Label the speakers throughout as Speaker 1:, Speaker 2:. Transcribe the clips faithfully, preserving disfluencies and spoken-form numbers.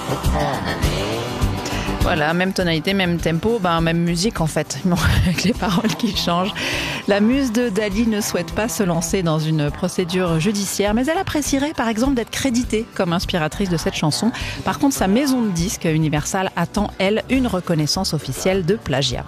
Speaker 1: Voilà, même tonalité, même tempo, ben, même musique en fait, avec les paroles qui changent. La muse de Dali ne souhaite pas se lancer dans une procédure judiciaire, mais elle apprécierait par exemple d'être créditée comme inspiratrice de cette chanson. Par contre, sa maison de disques Universal attend, elle, une reconnaissance officielle de plagiat.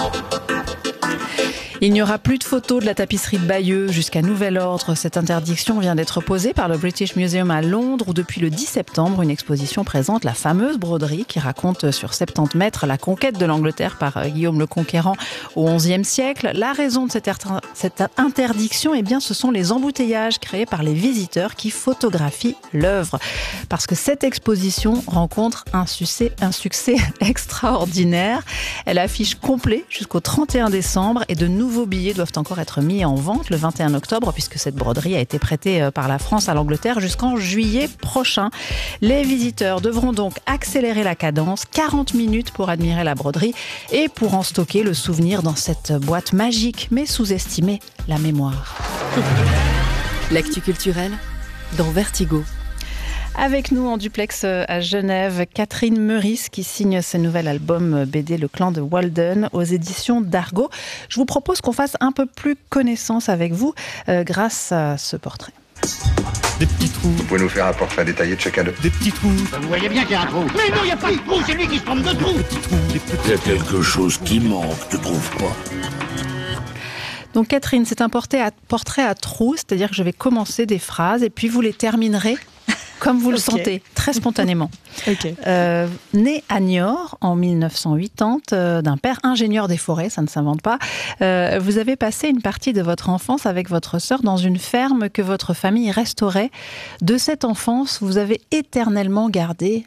Speaker 1: Il n'y aura plus de photos de la tapisserie de Bayeux jusqu'à nouvel ordre. Cette interdiction vient d'être posée par le British Museum à Londres où depuis le dix septembre, une exposition présente la fameuse broderie qui raconte sur soixante-dix mètres la conquête de l'Angleterre par Guillaume le Conquérant au onzième siècle. La raison de cette, er- cette interdiction, eh bien, ce sont les embouteillages créés par les visiteurs qui photographient l'œuvre. Parce que cette exposition rencontre un succès, un succès extraordinaire. Elle affiche complet jusqu'au trente et un décembre et de nouveaux nouveaux billets doivent encore être mis en vente le vingt et un octobre puisque cette broderie a été prêtée par la France à l'Angleterre jusqu'en juillet prochain. Les visiteurs devront donc accélérer la cadence, quarante minutes pour admirer la broderie et pour en stocker le souvenir dans cette boîte magique mais sous-estimée, la mémoire.
Speaker 2: L'actu culturelle dans Vertigo.
Speaker 1: Avec nous en duplex à Genève, Catherine Meurice qui signe ce nouvel album B D Le Clan de Walden aux éditions d'Argo. Je vous propose qu'on fasse un peu plus connaissance avec vous euh, grâce à ce portrait.
Speaker 3: Des petits trous.
Speaker 4: Vous pouvez nous faire un portrait détaillé de chacun d'eux?
Speaker 3: Des petits trous.
Speaker 5: Vous voyez bien qu'il y a un trou. Mais non, il n'y a pas de trou, c'est lui qui se trompe de trou.
Speaker 3: Des petits trous. Des petits...
Speaker 6: Il y a quelque chose qui manque, tu trouves pas?
Speaker 1: Donc Catherine, c'est un portrait à, portrait à trous, c'est-à-dire que je vais commencer des phrases et puis vous les terminerez comme vous le okay. sentez, très spontanément.
Speaker 7: okay.
Speaker 1: euh, né à Niort en mille neuf cent quatre-vingt-dix, euh, d'un père ingénieur des forêts, ça ne s'invente pas, euh, vous avez passé une partie de votre enfance avec votre sœur dans une ferme que votre famille restaurait. De cette enfance, vous avez éternellement gardé...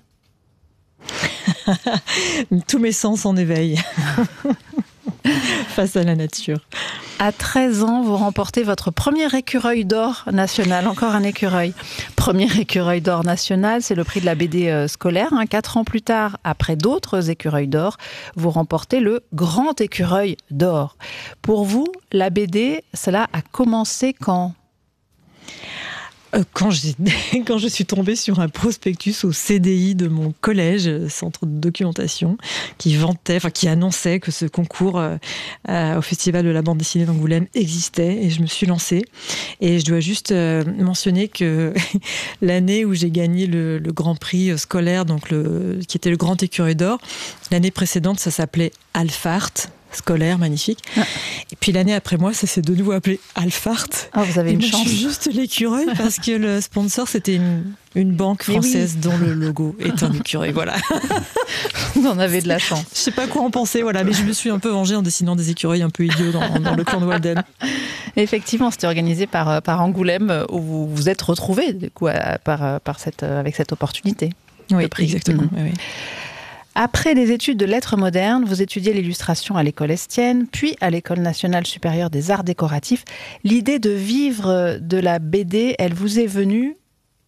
Speaker 7: Tous mes sens en éveil. Face à la nature.
Speaker 1: À treize ans, vous remportez votre premier écureuil d'or national. Encore un écureuil. Premier écureuil d'or national, c'est le prix de la B D euh, scolaire. Hein. Quatre ans plus tard, après d'autres écureuils d'or, vous remportez le grand écureuil d'or. Pour vous, la B D, cela a commencé quand ?
Speaker 7: Quand, j'ai, quand je suis tombée sur un prospectus au C D I de mon collège, centre de documentation, qui vantait, enfin qui annonçait que ce concours euh, au Festival de la bande dessinée d'Angoulême existait, et je me suis lancée. Et je dois juste euh, mentionner que l'année où j'ai gagné le, le Grand Prix scolaire, donc le, qui était le Grand Écureuil d'or, l'année précédente, ça s'appelait Alphart. Scolaire, magnifique. Ah. Et puis l'année après moi, ça s'est de nouveau appelé Alphart.
Speaker 1: Oh, vous avez
Speaker 7: et
Speaker 1: une
Speaker 7: moi,
Speaker 1: chance.
Speaker 7: Je suis juste l'écureuil parce que le sponsor, c'était une, une banque française oui. dont le logo est un écureuil. Voilà.
Speaker 1: Vous en avez de la chance.
Speaker 7: Je sais pas quoi en penser, voilà, mais je me suis un peu vengée en dessinant des écureuils un peu idiots dans, dans le clan de Walden.
Speaker 1: Effectivement, c'était organisé par, par Angoulême où vous vous êtes retrouvés du coup, par, par cette, avec cette opportunité.
Speaker 7: Oui, exactement. Mmh. Oui, oui.
Speaker 1: Après des études de lettres modernes, vous étudiez l'illustration à l'école Estienne, puis à l'école nationale supérieure des arts décoratifs. L'idée de vivre de la B D, elle vous est venue ?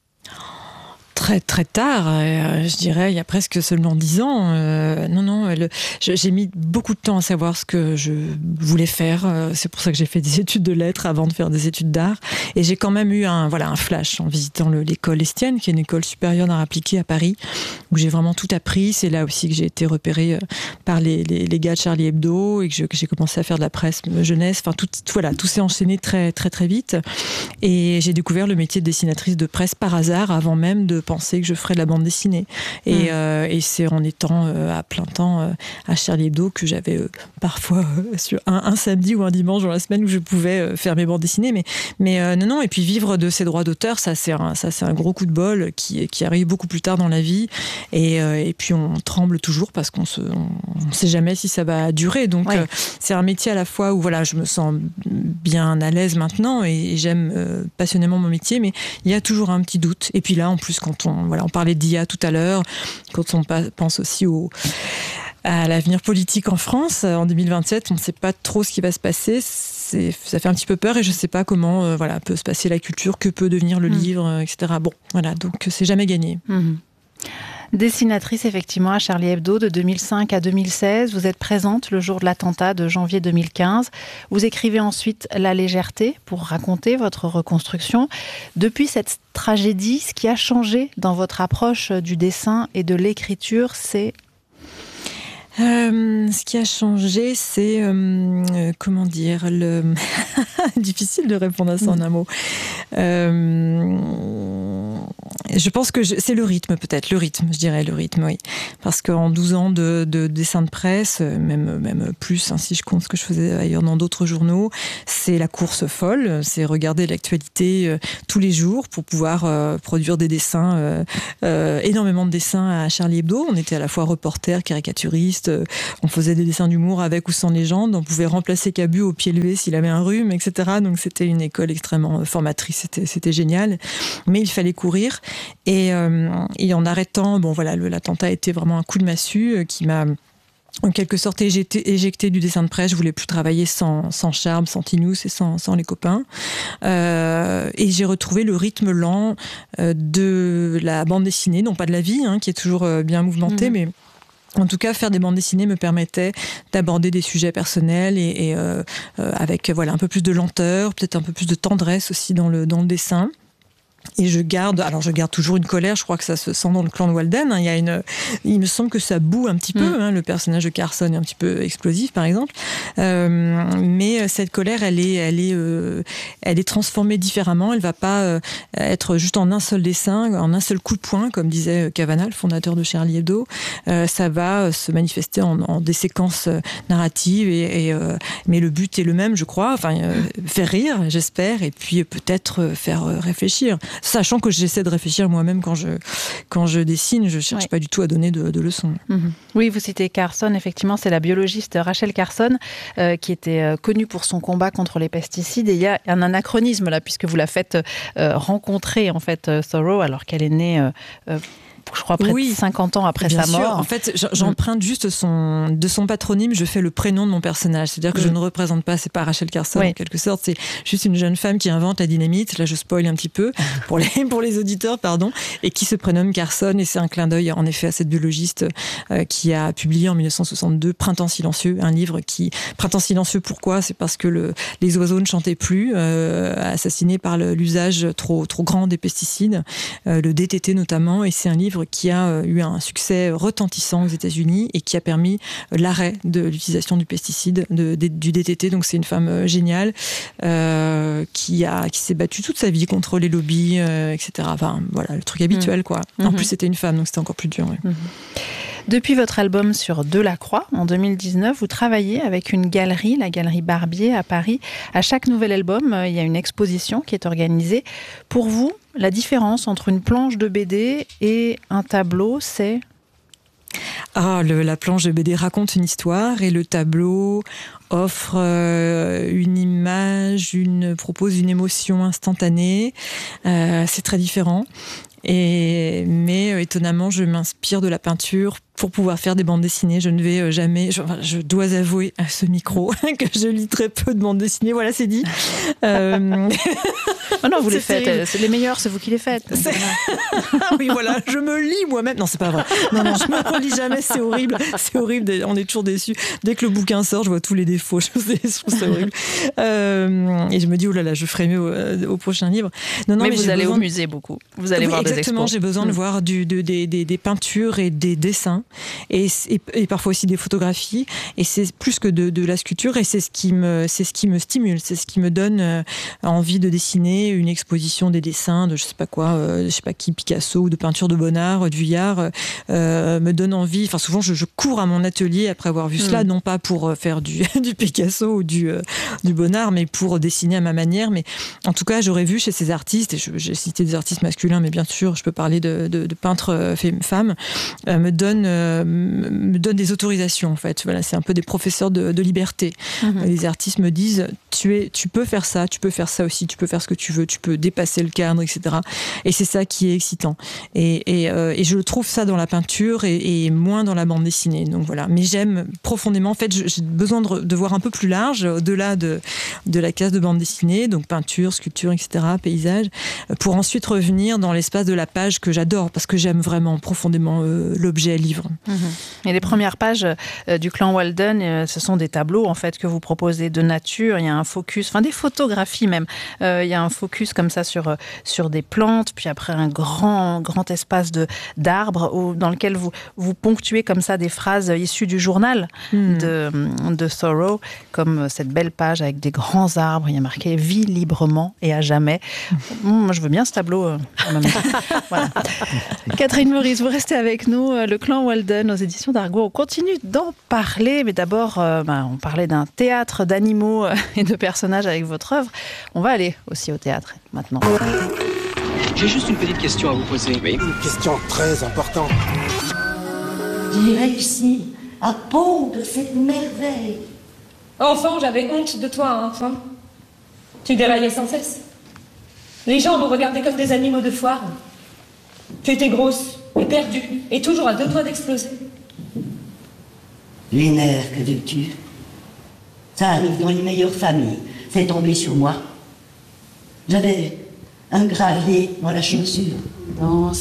Speaker 7: Très, très tard, euh, je dirais, il y a presque seulement dix ans. Euh, non, non, le, je, j'ai mis beaucoup de temps à savoir ce que je voulais faire. Euh, c'est pour ça que j'ai fait des études de lettres avant de faire des études d'art. Et j'ai quand même eu un, voilà, un flash en visitant le, l'école Estienne, qui est une école supérieure d'art appliqué à Paris, où j'ai vraiment tout appris. C'est là aussi que j'ai été repérée par les, les, les gars de Charlie Hebdo et que, je, que j'ai commencé à faire de la presse jeunesse. Enfin, tout, voilà, tout s'est enchaîné très, très, très vite. Et j'ai découvert le métier de dessinatrice de presse par hasard, avant même de penser que je ferais de la bande dessinée. Et, mmh. euh, et c'est en étant euh, à plein temps euh, à Charlie Hebdo que j'avais euh, parfois euh, sur un, un samedi ou un dimanche dans la semaine où je pouvais euh, faire mes bandes dessinées. Mais, mais euh, non, non. Et puis vivre de ses droits d'auteur, ça c'est un, ça, c'est un gros coup de bol qui, qui arrive beaucoup plus tard dans la vie. Et, euh, et puis on tremble toujours parce qu'on se, on ne sait jamais si ça va durer. Donc ouais. euh, c'est un métier à la fois où voilà, je me sens bien à l'aise maintenant et, et j'aime euh, passionnément mon métier, mais il y a toujours un petit doute. Et puis là, en plus, quand on, voilà, on parlait d'I A tout à l'heure, quand on pense aussi au, à l'avenir politique en France, en deux mille vingt-sept, on ne sait pas trop ce qui va se passer. C'est, ça fait un petit peu peur et je ne sais pas comment euh, voilà, peut se passer la culture, que peut devenir le mmh. livre, euh, et cetera. Bon, voilà, donc c'est jamais gagné.
Speaker 1: Mmh. Dessinatrice effectivement à Charlie Hebdo de deux mille cinq à deux mille seize. Vous êtes présente le jour de l'attentat de janvier deux mille quinze. Vous écrivez ensuite La légèreté pour raconter votre reconstruction. Depuis cette tragédie, ce qui a changé dans votre approche du dessin et de l'écriture, c'est...
Speaker 7: Euh, ce qui a changé, c'est euh, euh, comment dire, le difficile de répondre à ça en un mot. Euh, je pense que je... c'est le rythme, peut-être, le rythme, je dirais le rythme, oui, parce qu'en douze ans de, de dessin de presse, même même plus, hein, si je compte ce que je faisais ailleurs dans d'autres journaux, c'est la course folle, c'est regarder l'actualité euh, tous les jours pour pouvoir euh, produire des dessins, euh, euh, énormément de dessins à Charlie Hebdo. On était à la fois reporter, caricaturiste. On faisait des dessins d'humour avec ou sans légende, on pouvait remplacer Cabu au pied levé s'il avait un rhume, et cetera. Donc c'était une école extrêmement formatrice, c'était, c'était génial. Mais il fallait courir. Et, euh, et en arrêtant, bon voilà, le, l'attentat a été vraiment un coup de massue euh, qui m'a en quelque sorte éjecté, éjecté du dessin de presse. Je voulais plus travailler sans, sans Charme, sans Tinous et sans, sans les copains. Euh, et j'ai retrouvé le rythme lent euh, de la bande dessinée, non pas de la vie, hein, qui est toujours euh, bien mouvementée, mmh. mais en tout cas, faire des bandes dessinées me permettait d'aborder des sujets personnels et, et euh, euh, avec voilà un peu plus de lenteur, peut-être un peu plus de tendresse aussi dans le dans le dessin. Et je garde, alors je garde toujours une colère, je crois que ça se sent dans le clan de Walden, hein. Il y a une, il me semble que ça boue un petit mmh. peu, hein. Le personnage de Carson est un petit peu explosif par exemple, euh, mais cette colère elle est, elle est, euh, elle est transformée différemment, elle va pas euh, être juste en un seul dessin, en un seul coup de poing, comme disait Kavanagh, le fondateur de Charlie Hebdo, euh, ça va se manifester en, en des séquences narratives, et, et, euh, mais le but est le même je crois, enfin, euh, faire rire j'espère, et puis peut-être faire réfléchir. Sachant que j'essaie de réfléchir moi-même quand je, quand je dessine, je ne cherche ouais. pas du tout à donner de, de leçons.
Speaker 1: Mmh. Oui, vous citez Carson, effectivement, c'est la biologiste Rachel Carson euh, qui était euh, connue pour son combat contre les pesticides. Et il y a un anachronisme là, puisque vous la faites euh, rencontrer, en fait, euh, Thoreau, alors qu'elle est née... Euh, euh, je crois près oui, de cinquante ans après sa mort.
Speaker 7: Sûr. En fait, j'emprunte juste son, de son patronyme, je fais le prénom de mon personnage. C'est-à-dire que mmh. je ne représente pas, c'est pas Rachel Carson, oui. en quelque sorte. C'est juste une jeune femme qui invente la dynamite. Là, je spoil un petit peu pour les, pour les auditeurs, pardon, et qui se prénomme Carson. Et c'est un clin d'œil, en effet, à cette biologiste euh, qui a publié en dix-neuf cent soixante-deux Printemps silencieux, un livre qui... Printemps silencieux, pourquoi ? C'est parce que le, les oiseaux ne chantaient plus, euh, assassinés par le, l'usage trop, trop grand des pesticides, euh, le D T T notamment. Et c'est un livre qui a eu un succès retentissant aux États-Unis et qui a permis l'arrêt de l'utilisation du pesticide, de, de, du D T T. Donc c'est une femme géniale euh, qui, a, qui s'est battue toute sa vie contre les lobbies, euh, et cetera. Enfin, voilà, le truc habituel, quoi. Mmh. En plus, c'était une femme, donc c'était encore plus dur. Ouais. Mmh.
Speaker 1: Depuis votre album sur Delacroix, en deux mille dix-neuf, vous travaillez avec une galerie, la galerie Barbier à Paris. À chaque nouvel album, il y a une exposition qui est organisée. Pour vous, la différence entre une planche de B D et un tableau, c'est...
Speaker 7: Ah, le, la planche de B D raconte une histoire et le tableau offre euh, une image, une, propose une émotion instantanée. Euh, c'est très différent. Et, mais euh, étonnamment, je m'inspire de la peinture pour pouvoir faire des bandes dessinées. Je ne vais jamais... Je, enfin, je dois avouer à ce micro que je lis très peu de bandes dessinées. Voilà, c'est dit. Euh...
Speaker 1: Oh non, vous les faites. Terrible. C'est les meilleurs, c'est vous qui les faites.
Speaker 7: C'est... oui, voilà, je me lis moi-même. Non, c'est pas vrai. Non, non, je me relis jamais, c'est horrible. C'est horrible, on est toujours déçus. Dès que le bouquin sort, je vois tous les défauts. Je trouve ça horrible. Euh, et je me dis, oh là là, je ferai mieux au, au prochain livre.
Speaker 1: Non, non, mais, mais vous allez besoin... au musée beaucoup. Vous allez
Speaker 7: oui,
Speaker 1: voir
Speaker 7: exactement,
Speaker 1: des expos.
Speaker 7: J'ai besoin mmh. de voir du, de, des, des, des peintures et des dessins. Et, et, et parfois aussi des photographies, et c'est plus que de, de la sculpture, et c'est ce qui me, c'est ce qui me stimule, c'est ce qui me donne euh, envie de dessiner une exposition des dessins de je sais pas quoi, euh, je sais pas qui, Picasso, ou de peinture de Bonnard, du Vuillard, euh, me donne envie. Enfin, souvent je, je cours à mon atelier après avoir vu mmh. cela, non pas pour faire du, du Picasso ou du, euh, du Bonnard, mais pour dessiner à ma manière. Mais en tout cas, j'aurais vu chez ces artistes, et je, j'ai cité des artistes masculins, mais bien sûr, je peux parler de, de, de peintres femmes, euh, me donne me, me donnent des autorisations, en fait. Voilà, c'est un peu des professeurs de, de liberté. Mmh. Les artistes me disent, tu, es, tu peux faire ça, tu peux faire ça aussi, tu peux faire ce que tu veux, tu peux dépasser le cadre, et cetera. Et c'est ça qui est excitant. Et, et, euh, et je trouve ça dans la peinture et, et moins dans la bande dessinée. Donc voilà. Mais j'aime profondément. En fait, j'ai besoin de, de voir un peu plus large, au-delà de, de la case de bande dessinée, donc peinture, sculpture, et cetera, paysage, pour ensuite revenir dans l'espace de la page que j'adore, parce que j'aime vraiment profondément euh, l'objet livre.
Speaker 1: Mmh. Et les premières pages euh, du clan Walden, euh, ce sont des tableaux en fait que vous proposez de nature. Il y a un focus, enfin des photographies même. Euh, il y a un focus comme ça sur sur des plantes, puis après un grand grand espace de d'arbres où, dans lequel vous vous ponctuez comme ça des phrases issues du journal mmh. de de Thoreau, comme cette belle page avec des grands arbres. Il y a marqué "Vis librement et à jamais". Mmh. Moi, je veux bien ce tableau. Euh, en même temps. Voilà. Catherine Meurice, vous restez avec nous. Le clan Walden aux éditions d'Argo. On continue d'en parler, mais d'abord, euh, ben, on parlait d'un théâtre d'animaux et de personnages avec votre œuvre. On va aller aussi au théâtre maintenant.
Speaker 8: J'ai juste une petite question à vous poser. Oui.
Speaker 9: Une question très importante.
Speaker 10: J'ai réussi à pondre cette merveille.
Speaker 11: Enfant, j'avais honte de toi, enfant. Tu déraillais sans cesse. Les gens nous regardaient comme des animaux de foire. Tu étais grosse et perdue, et toujours à deux doigts d'exploser.
Speaker 10: Les nerfs, que veux-tu? Ça arrive dans les meilleures familles. C'est tombé sur moi. J'avais un gravier dans la chaussure. Dans